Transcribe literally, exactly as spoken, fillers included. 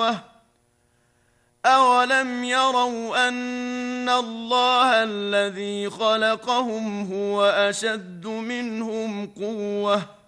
قوة أولم يروا أن الله الذي خلقهم هو أشد منهم قوة